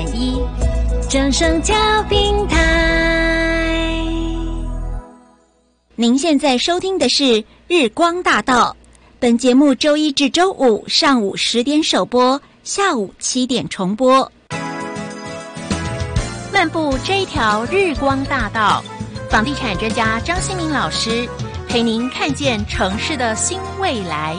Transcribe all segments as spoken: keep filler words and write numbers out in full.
点一，正声交平台。您现在收听的是日光大道，本节目周一至周五上午十点首播，下午七点重播。漫步这一条日光大道，房地产专家张新民老师陪您看见城市的新未来。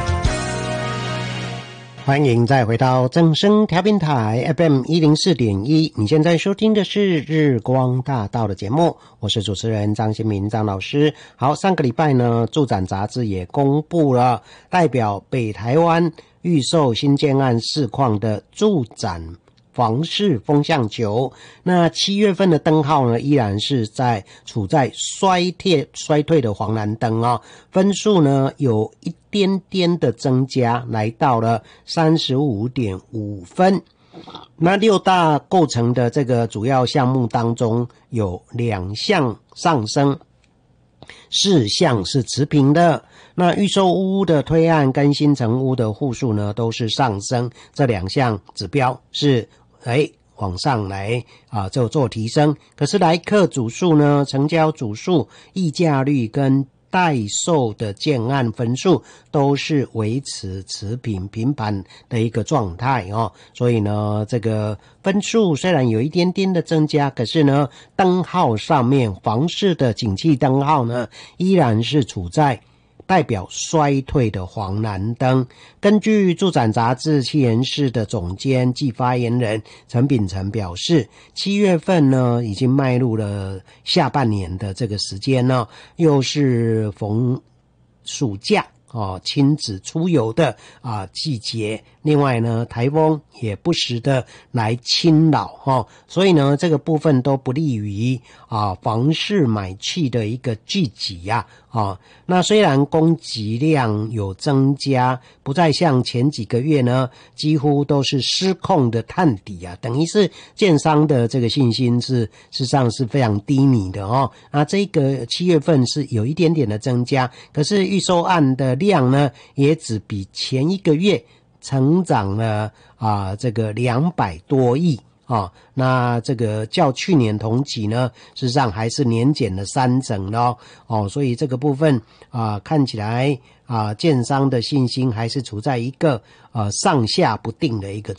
欢迎再回到正声调频台 F M 一零四点一，你现在收听的是日光大道的节目，我是主持人张新民张老师。好，上个礼拜呢，住展杂志也公布了代表北台湾预售新建案市况的住展房市风向球。那七月份的灯号呢，依然是在处在衰退衰退的黄蓝灯哦，分数呢有一点点的增加，来到了 三十五点五分。那六大构成的这个主要项目当中，有两项上升，四项是持平的。那预售屋的推案跟新成屋的户数呢都是上升，这两项指标是哎往上来啊，就做提升。可是来客组数呢，成交组数、议价率跟待售的建案分数都是维持持平平盘的一个状态哦，所以呢，这个分数虽然有一点点的增加，可是呢，灯号上面房市的景气灯号呢，依然是处在代表衰退的黄蓝灯。根据住展杂志企研室的总监暨发言人陈秉成表示，七月份呢已经迈入了下半年的这个时间呢，又是逢暑假哦，亲子出游的啊季节。另外呢，台风也不时的来侵扰哦，所以呢，这个部分都不利于啊房市买气的一个聚集呀啊。那虽然供给量有增加，不再像前几个月呢，几乎都是失控的探底啊，等于是建商的这个信心是事实上是非常低迷的哦。那这个七月份是有一点点的增加，可是预售案的量呢，也只比前一个月成长了啊，这个两百多亿啊，那这个较去年同期呢，事实上还是年减了三成咯哦，所以这个部分啊，看起来啊，建商的信心还是处在一个呃上下不定的一个